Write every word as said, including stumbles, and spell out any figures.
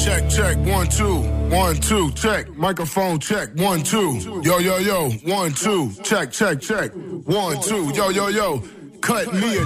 Check, check, one, two, one, two, check. Microphone check, one, two. Yo, yo, yo, one, two, check, check, check. One, two, yo, yo, yo. Cut me a